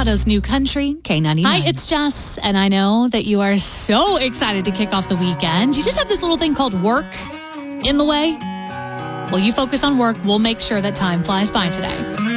Colorado's new country, K99. Hi, it's Jess, and I know that you are so excited to kick off the weekend. You just have this little thing called work in the way. Well, you focus on work. We'll make sure that time flies by today.